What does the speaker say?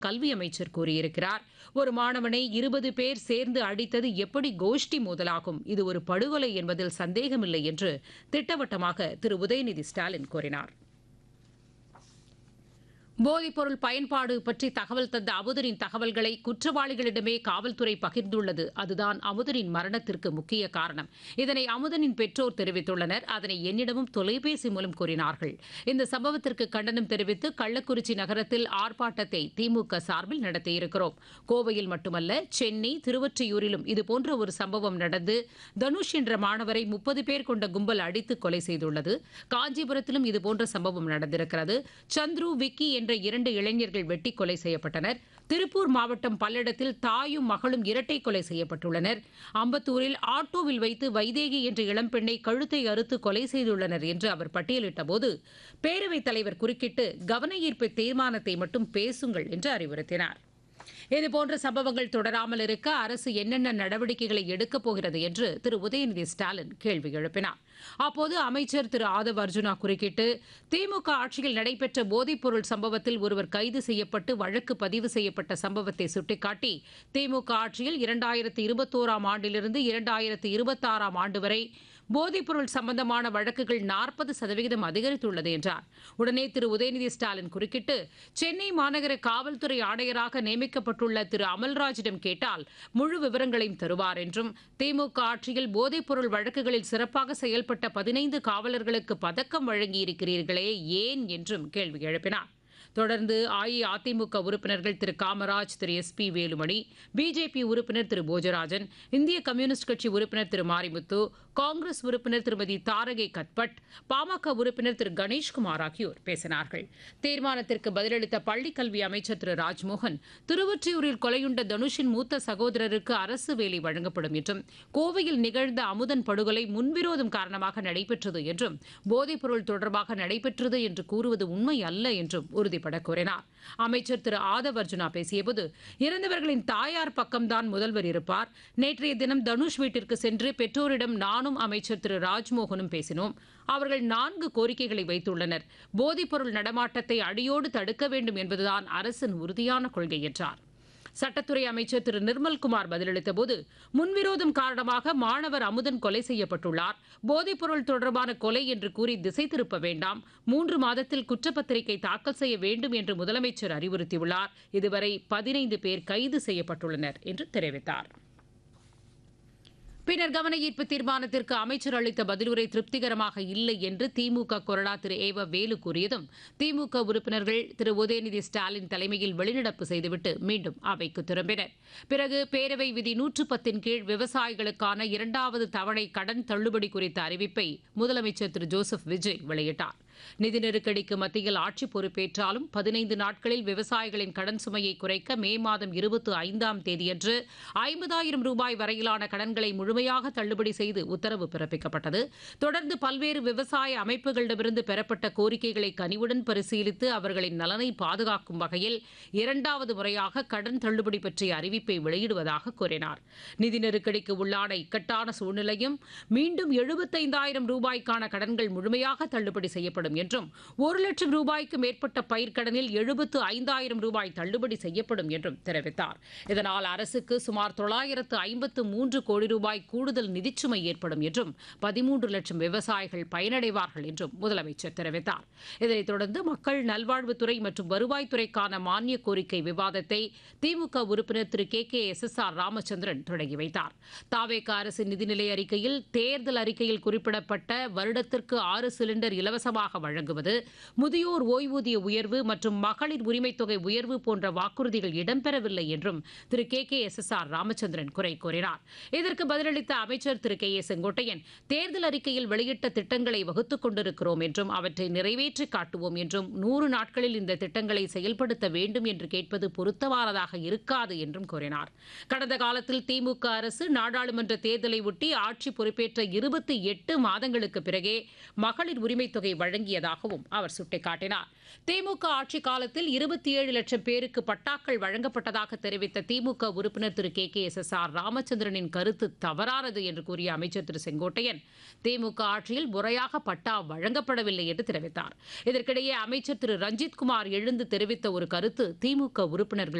கல்வி அமைச்சர் கூறியிருக்கிறார். ஒரு மாணவனை 20 பேர் சேர்ந்து அடித்தது எப்படி கோஷ்டி மோதலாகும்? இது ஒரு படுகொலை என்பதில் சந்தேகமில்லை என்று திட்டவட்டமாக திரு உதயநிதி ஸ்டாலின் கூறினார். போதைப்பொருள் பயன்பாடு பற்றி தகவல் தந்த அமுதனின் தகவல்களை குற்றவாளிகளிடமே காவல்துறை பகிர்ந்துள்ளது. அதுதான் அமுதனின் மரணத்திற்கு முக்கிய காரணம். இதனை அமுதனின் பெற்றோர் தெரிவித்துள்ளனர். அதனை என்னிடமும் தொலைபேசி மூலம் கூறினார்கள். இந்த சம்பவத்திற்கு கண்டனம் தெரிவித்து கள்ளக்குறிச்சி நகரத்தில் ஆர்ப்பாட்டத்தை திமுக சார்பில் நடத்தியிருக்கிறோம். கோவையில் மட்டுமல்ல, சென்னை, திருவொற்றியூரிலும் இதுபோன்ற ஒரு சம்பவம் நடந்து தனுஷ் என்ற மாணவரை 30 பேர் கொண்ட கும்பல் அடித்து கொலை செய்துள்ளது. காஞ்சிபுரத்திலும் இதுபோன்ற சம்பவம் நடந்திருக்கிறது. சந்துரு, விக்கி என்ற 2 இளைஞர்கள் வெட்டி கொலை செய்யப்பட்டனர். திருப்பூர் மாவட்டம் பல்லடத்தில் தாயும் மகளும் இரட்டை கொலை செய்யப்பட்டுள்ளனர். அம்பத்தூரில் ஆட்டோவில் வைத்து வைதேகி என்ற இளம்பெண்ணை கழுத்தை அறுத்து கொலை செய்துள்ளனர் என்று அவர் பட்டியலிட்டபோது பேரவைத் தலைவர் குறுக்கிட்டு கவன ஈர்ப்பு தீர்மானத்தை மட்டும் பேசுங்கள் என்று அறிவுறுத்தினார். இதுபோன்ற சம்பவங்கள் தொடராமல் இருக்க அரசு என்னென்ன நடவடிக்கைகளை எடுக்கப் போகிறது என்று திரு உதயநிதி ஸ்டாலின் கேள்வி எழுப்பினார். அப்போது அமைச்சர் திரு ஆதவ் அர்ஜுனா குறுக்கிட்டு, திமுக ஆட்சியில் நடைபெற்ற போதைப்பொருள் சம்பவத்தில் ஒருவர் கைது செய்யப்பட்டு வழக்கு பதிவு செய்யப்பட்ட சம்பவத்தை சுட்டிக்காட்டி, திமுக ஆட்சியில் 2021ஆம் ஆண்டிலிருந்து 2026ஆம் ஆண்டு வரை போதைப்பொருள் சம்பந்தமான வழக்குகள் 40% அதிகரித்துள்ளது என்றார். உடனே திரு உதயநிதி ஸ்டாலின் குறுக்கிட்டு, சென்னை மாநகர காவல்துறை ஆணையராக நியமிக்கப்பட்டுள்ள திரு அமல்ராஜிடம் கேட்டால் முழு விவரங்களையும் தருவார் என்றும், திமுக ஆட்சியில் போதைப்பொருள் வழக்குகளில் சிறப்பாக செயல்பட்ட 15 காவலர்களுக்கு பதக்கம் வழங்கியிருக்கிறீர்களே ஏன் என்றும் கேள்வி எழுப்பினார். தொடர்ந்து அஇஅதிமுக உறுப்பினர்கள் திரு காமராஜ், திரு SP வேலுமணி, பிஜேபி உறுப்பினர் திரு போஜராஜன், இந்திய கம்யூனிஸ்ட் கட்சி உறுப்பினர் திரு மாரிமுத்து, காங்கிரஸ் உறுப்பினர் திருமதி தாரகை கத்பட், பாமக உறுப்பினர் திரு கணேஷ்குமார் ஆகியோர் பேசினார்கள். தீர்மானத்திற்கு பதிலளித்த பள்ளிக்கல்வி அமைச்சர் திரு ராஜ்மோகன், திருவொற்றியூரில் கொலையுண்ட தனுஷின் மூத்த சகோதரருக்கு அரசு வேலை வழங்கப்படும் என்றும், கோவையில் நிகழ்ந்த அமுதன் படுகொலை முன்விரோதம் காரணமாக நடைபெற்றது என்றும், போதைப்பொருள் தொடர்பாக நடைபெற்றது என்று கூறுவது உண்மை அல்ல என்றும் உறுதிப்பட கூறினார். அமைச்சர் திரு ஆதவ் அர்ஜுனா பேசியபோது, இறந்தவர்களின் தாயார் பக்கம்தான் முதல்வர் இருப்பார். நேற்றைய தினம் தனுஷ் வீட்டிற்கு சென்று பெற்றோரிடம் நானும் அமைச்சர் திரு ராஜ்மோகனும் பேசினோம். அவர்கள் 4 கோரிக்கைகளை வைத்துள்ளனர். போதைப்பொருள் நடமாட்டத்தை அடியோடு தடுக்க வேண்டும் என்பதுதான் அரசின் உறுதியான கொள்கை என்றார். சட்டத்துறை அமைச்சர் திரு நிர்மல்குமார் பதிலளித்தபோது, முன்விரோதம் காரணமாக மாணவர் அமுதன் கொலை செய்யப்பட்டுள்ளார். போதைப்பொருள் தொடர்பான கொலை என்று கூறி திசை திருப்ப வேண்டாம். 3 மாதத்தில் குற்றப்பத்திரிகை தாக்கல் செய்ய வேண்டும் என்று முதலமைச்சர் அறிவுறுத்தியுள்ளார். இதுவரை 15 பேர் கைது செய்யப்பட்டுள்ளனர் என்று தெரிவித்தார். பின்னர் கவன ஈர்ப்பு தீர்மானத்திற்கு அமைச்சர் அளித்த பதிலுரை திருப்திகரமாக இல்லை என்று திமுக கொறடா திரு ஏவ வேலு கூறியதும், திமுக உறுப்பினர்கள் திரு உதயநிதி ஸ்டாலின் தலைமையில் வெளிநடப்பு செய்துவிட்டு மீண்டும் அவைக்கு திரும்பினர். பிறகு பேரவை விதி 110 கீழ் விவசாயிகளுக்கான 2வது தவணை கடன் தள்ளுபடி குறித்த அறிவிப்பை முதலமைச்சர் திரு ஜோசப் விஜய் வெளியிட்டார். நிதி நெருக்கடிக்கு மத்தியில் ஆட்சி பொறுப்பேற்றாலும் 15 நாட்களில் விவசாயிகளின் கடன் சுமையை குறைக்க மே மாதம் 25ஆம் தேதியன்று 50,000 ரூபாய் வரையிலான கடன்களை முழுமையாக தள்ளுபடி செய்து உத்தரவு பிறப்பிக்கப்பட்டது. தொடர்ந்து பல்வேறு விவசாய அமைப்புகளிடமிருந்து பெறப்பட்ட கோரிக்கைகளை கனிவுடன் பரிசீலித்து அவர்களின் நலனை பாதுகாக்கும் வகையில் 2வது முறையாக கடன் தள்ளுபடி பற்றிய அறிவிப்பை வெளியிடுவதாக கூறினார். நிதி நெருக்கடிக்கு உள்ளான இக்கட்டான சூழ்நிலையும் மீண்டும் 75,000 ரூபாய்க்கான கடன்கள் முழுமையாக தள்ளுபடி செய்யப்படும் என்றும், 1 லட்சம் ரூபாய்க்கு மேற்பட்ட பயிர்க்கடனில் 75,000 ரூபாய் தள்ளுபடி செய்யப்படும் என்றும் தெரிவித்தார். இதனால் அரசுக்கு சுமார் 953 கோடி ரூபாய் கூடுதல் நிதிச்சுமை ஏற்படும் என்றும், 13 லட்சம் விவசாயிகள் பயனடைவார்கள் என்றும் முதலமைச்சர் தெரிவித்தார். இதனைத் தொடர்ந்து மக்கள் நல்வாழ்வுத்துறை மற்றும் வருவாய்த்துறைக்கான மானிய கோரிக்கை விவாதத்தை திமுக உறுப்பினர் திரு KKSSR ராமச்சந்திரன் தொடங்கி வைத்தார். தாவேக அரசின் நிதிநிலை அறிக்கையில் தேர்தல் அறிக்கையில் குறிப்பிடப்பட்ட வருடத்திற்கு 6 சிலிண்டர் இலவசமாக வழங்குவது, முதியோர் ஓய்வூதிய உயர்வு மற்றும் மகளிர் உரிமைத் தொகை உயர்வு போன்ற வாக்குறுதிகள் இடம்பெறவில்லை என்றும் திரு KKSSR ராமச்சந்திரன் குறை கூறினார். இதற்கு பதிலளித்த அமைச்சர் திரு K A செங்கோட்டையன், தேர்தல் அறிக்கையில் வெளியிட்ட திட்டங்களை வகுத்துக் கொண்டிருக்கிறோம் என்றும், அவற்றை நிறைவேற்றி காட்டுவோம் என்றும், 100 நாட்களில் இந்த திட்டங்களை செயல்படுத்த வேண்டும் என்று கேட்பது பொருத்தமானதாக இருக்காது என்றும் கூறினார். கடந்த காலத்தில் திமுக அரசு நாடாளுமன்ற தேர்தலை ஒட்டி ஆட்சி பொறுப்பேற்ற 28 மாதங்களுக்கு பிறகே மகளிர் உரிமைத் தொகை வழங்கி வழங்கியதாகவும் அவர் சுட்டிக்காட்டினார். திமுக ஆட்சிக் காலத்தில் 27 லட்சம் பேருக்கு பட்டாக்கள் வழங்கப்பட்டதாக தெரிவித்த திமுக உறுப்பினர் திரு KKSSR ராமச்சந்திரனின் கருத்து தவறானது என்று கூறிய அமைச்சர் திரு செங்கோட்டையன், திமுக ஆட்சியில் முறையாக பட்டா வழங்கப்படவில்லை என்று தெரிவித்தார். இதற்கிடையே அமைச்சர் திரு ரஞ்சித்குமார் எழுந்து தெரிவித்த ஒரு கருத்து திமுக உறுப்பினர்கள்